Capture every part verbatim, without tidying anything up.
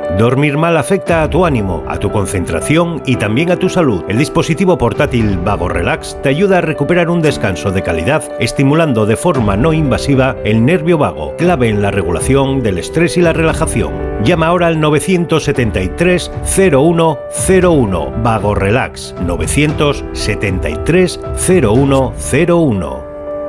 Dormir mal afecta a tu ánimo, a tu concentración y también a tu salud. El dispositivo portátil Vago Relax te ayuda a recuperar un descanso de calidad, estimulando de forma no invasiva el nervio vago, clave en la regulación del estrés y la relajación. Llama ahora al nueve siete tres, cero uno cero uno. Vago Relax. nueve siete tres, cero uno cero uno.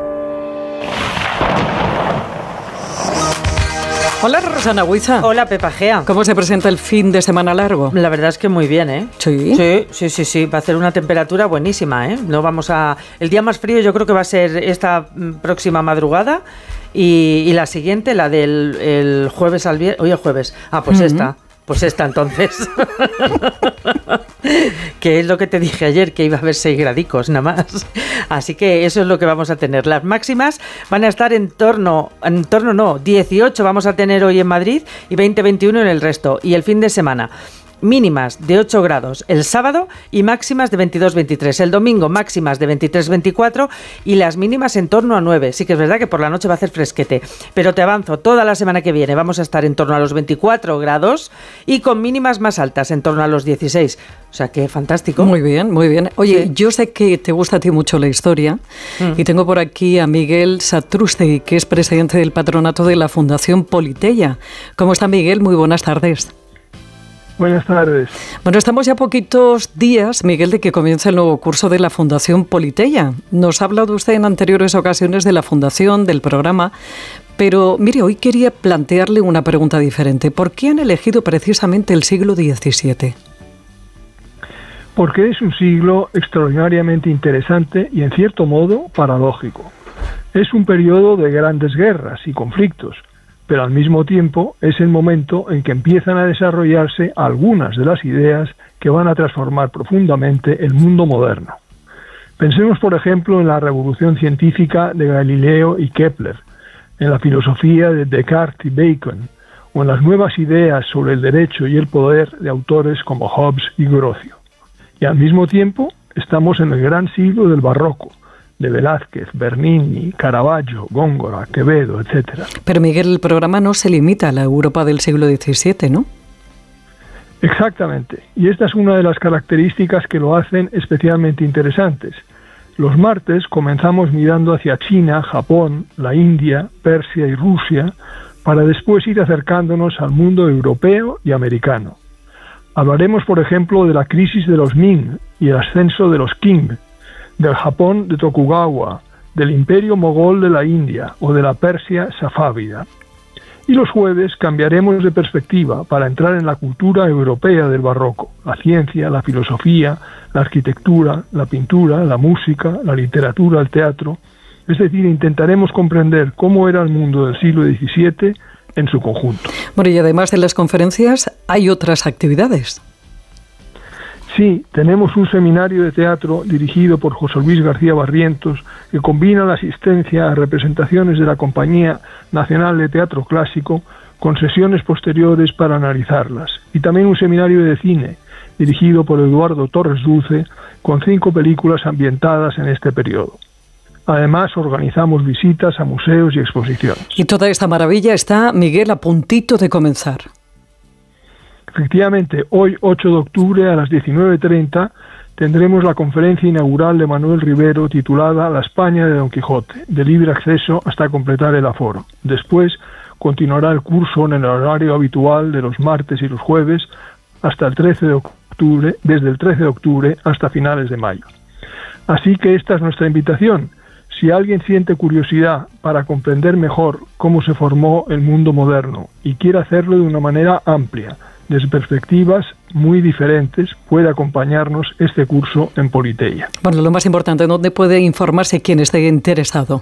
Hola, Rosana Huiza. Hola, Pepa Gea. ¿Cómo se presenta el fin de semana largo? La verdad es que muy bien, ¿eh? ¿Sí? Sí, sí, sí, sí. Va a ser una temperatura buenísima, ¿eh? No vamos a... El día más frío yo creo que va a ser esta próxima madrugada y, y la siguiente, la del el jueves al viernes... Hoy es jueves. Ah, pues uh-huh. esta. Pues esta entonces. Que es lo que te dije ayer, que iba a haber seis gradicos nada más. Así que eso es lo que vamos a tener. Las máximas van a estar en torno, en torno no, dieciocho vamos a tener hoy en Madrid y veinte, veintiuno en el resto. Y el fin de semana, mínimas de ocho grados el sábado y máximas de veintidós, veintitrés. El domingo máximas de veintitrés, veinticuatro y las mínimas en torno a nueve. Sí que es verdad que por la noche va a hacer fresquete, pero te avanzo, toda la semana que viene vamos a estar en torno a los veinticuatro grados y con mínimas más altas, en torno a los dieciséis. O sea que fantástico. Muy bien, muy bien. Oye, sí. Yo sé que te gusta a ti mucho la historia mm. y tengo por aquí a Miguel Satrústegui, que es presidente del patronato de la Fundación Politeia. ¿Cómo está, Miguel? Muy buenas tardes. Buenas tardes. Bueno, estamos ya a poquitos días, Miguel, de que comience el nuevo curso de la Fundación Politeia. Nos ha hablado usted en anteriores ocasiones de la Fundación, del programa, pero mire, hoy quería plantearle una pregunta diferente. ¿Por qué han elegido precisamente el siglo diecisiete? Porque es un siglo extraordinariamente interesante y, en cierto modo, paradójico. Es un periodo de grandes guerras y conflictos, pero al mismo tiempo es el momento en que empiezan a desarrollarse algunas de las ideas que van a transformar profundamente el mundo moderno. Pensemos, por ejemplo, en la revolución científica de Galileo y Kepler, en la filosofía de Descartes y Bacon, o en las nuevas ideas sobre el derecho y el poder de autores como Hobbes y Grocio. Y al mismo tiempo estamos en el gran siglo del barroco, de Velázquez, Bernini, Caravaggio, Góngora, Quevedo, etcétera. Pero Miguel, el programa no se limita a la Europa del siglo diecisiete, ¿no? Exactamente, y esta es una de las características que lo hacen especialmente interesantes. Los martes comenzamos mirando hacia China, Japón, la India, Persia y Rusia, para después ir acercándonos al mundo europeo y americano. Hablaremos, por ejemplo, de la crisis de los Ming y el ascenso de los Qing, del Japón de Tokugawa, del Imperio Mogol de la India o de la Persia safávida. Y los jueves cambiaremos de perspectiva para entrar en la cultura europea del barroco, la ciencia, la filosofía, la arquitectura, la pintura, la música, la literatura, el teatro. Es decir, intentaremos comprender cómo era el mundo del siglo diecisiete en su conjunto. Bueno, y además de las conferencias, hay otras actividades. Sí, tenemos un seminario de teatro dirigido por José Luis García Barrientos que combina la asistencia a representaciones de la Compañía Nacional de Teatro Clásico con sesiones posteriores para analizarlas. Y también un seminario de cine dirigido por Eduardo Torres Dulce con cinco películas ambientadas en este periodo. Además, organizamos visitas a museos y exposiciones. Y toda esta maravilla está, Miguel, a puntito de comenzar. Efectivamente, hoy, ocho de octubre, a las diecinueve treinta, tendremos la conferencia inaugural de Manuel Rivero titulada La España de Don Quijote, de libre acceso hasta completar el aforo. Después continuará el curso en el horario habitual de los martes y los jueves hasta el trece de octubre, desde el trece de octubre hasta finales de mayo. Así que esta es nuestra invitación. Si alguien siente curiosidad para comprender mejor cómo se formó el mundo moderno y quiere hacerlo de una manera amplia, desde perspectivas muy diferentes, puede acompañarnos este curso en Politeia. Bueno, lo más importante, ¿dónde puede informarse quien esté interesado?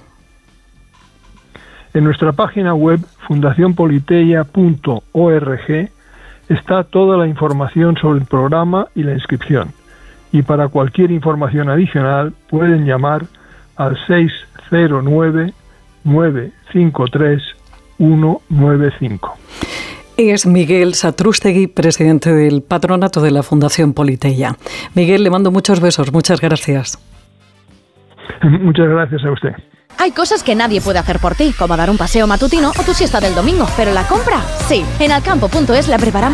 En nuestra página web fundación politeia punto org está toda la información sobre el programa y la inscripción. Y para cualquier información adicional pueden llamar al seis cero nueve, nueve cinco tres, uno nueve cinco. Es Miguel Satrústegui, presidente del patronato de la Fundación Politeia. Miguel, le mando muchos besos, muchas gracias. Muchas gracias a usted. Hay cosas que nadie puede hacer por ti, como dar un paseo matutino o tu siesta del domingo, pero la compra, sí. En alcampo punto es la preparamos